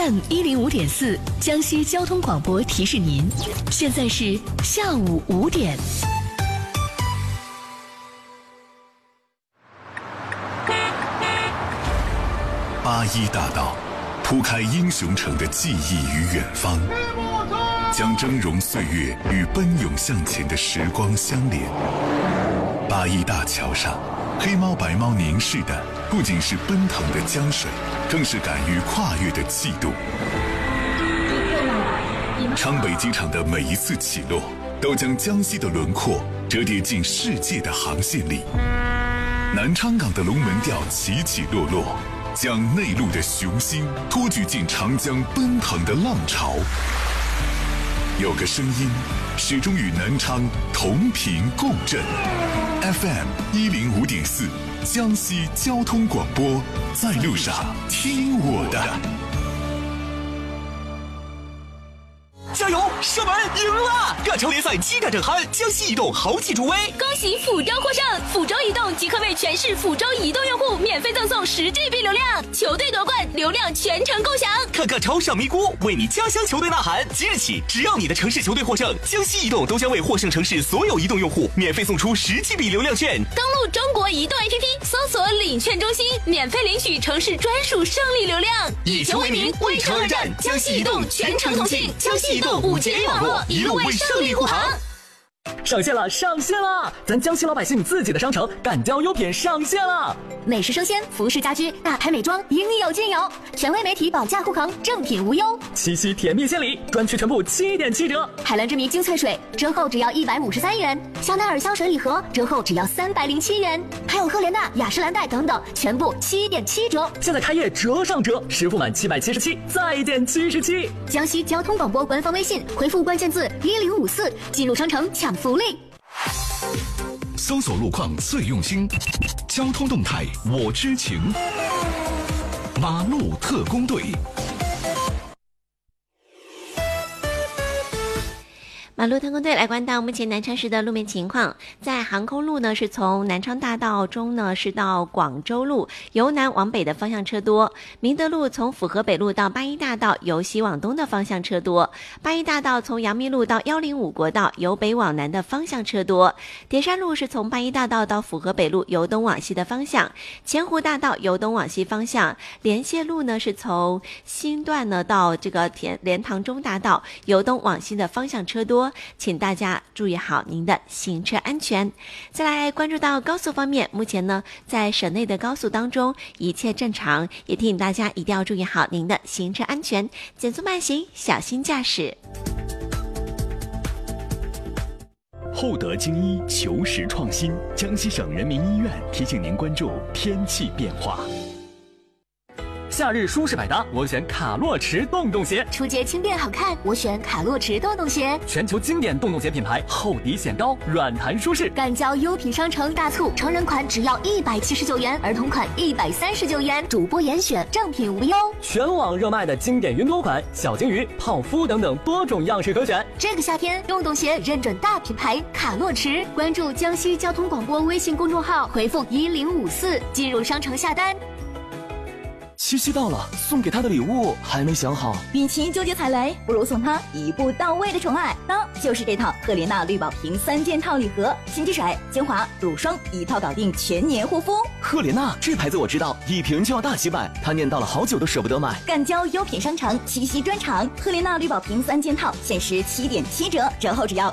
FM 105.4，江西交通广播提示您，现在是下午5点。 81大道铺开英雄城的记忆与远方，将峥嵘岁月与奔涌向前的时光相连。81大桥上，黑猫白猫凝视的不仅是奔腾的江水，更是敢于跨越的气度。昌北机场的每一次起落，都将江西的轮廓折叠进世界的航线里。南昌港的龙门吊起起落落，将内陆的雄心托举进长江奔腾的浪潮。有个声音始终与南昌同频共振， FM 105.4，江西交通广播，在路上听我的。 加油！射门赢了！亚超联赛7战正酣，江西移动豪气助威， 恭喜福州获胜！福州移动即可为全市福州移动用户免费赠送10GB 流量，球队夺冠，流量全程共享。 看看超上咪咕，为你家乡球队呐喊！即日起，只要你的城市球队获胜，江西移动都将为获胜城市所有移动用户免费送出10GB 流量券。 登录中国移动 APP， 搜索领券中心，免费领取城市专属胜利流量。 以球为名，为城而战，江西移动全程同庆，江西移动5G 网络，一路为胜利护航。 上线了，上线了！咱江西老百姓自己的商城敢交优品上线了， 美食生鲜、服饰家居、大牌美妆应有尽有，权威媒体保价护航，正品无忧。 七夕甜蜜献礼，专区全部7.7折。 海蓝之谜精粹水折后只要153元，香奈儿香水礼盒折后只要307元，还有赫莲娜、雅诗兰黛等等，全部7.7折。 现在开业折上折，实付满777再减77。 江西交通广播官方微信回复关键字1054，进入商城抢福利。 搜索路况最用心，交通动态我知情，马路特工队。 马路特工队来关到目前南昌市的路面情况，在航空路呢是从南昌大道中呢是到广州路，由南往北的方向车多；明德路从府河北路到81大道由西往东的方向车多；81大道从阳明路到105国道由北往南的方向车多；叠山路是从81大道到府河北路由东往西的方向；前湖大道由东往西方向；联谢路呢是从新段呢到这个莲塘中大道由东往西的方向车多。请大家注意好您的行车安全。再来关注到高速方面，目前呢在省内的高速当中一切正常，也提醒大家一定要注意好您的行车安全，减速慢行，小心驾驶。 厚德精医求实创新，江西省人民医院提醒您关注天气变化。 夏日舒适百搭，我选卡洛驰洞洞鞋； 出街轻便好看，我选卡洛驰洞洞鞋。 全球经典洞洞鞋品牌，厚底显高，软弹舒适。 敢交优品商城大促，成人款只要179元，儿童款139元，主播严选，正品无忧。 全网热卖的经典云朵款、小金鱼、泡芙等等多种样式可选。 这个夏天，洞洞鞋认准大品牌卡洛驰，关注江西交通广播微信公众号，回复1054进入商城下单。 七夕到了，送给他的礼物还没想好。 与其纠结踩雷，不如送他一步到位的宠爱。当就是这套赫莲娜绿宝瓶3件套礼盒，心机水、精华、乳霜一套搞定全年护肤。 赫莲娜这牌子我知道，一瓶就要大几百，他念叨了好久都舍不得买。 赣交优品商城七夕专场，赫莲娜绿宝瓶3件套限时7.7折，折后只要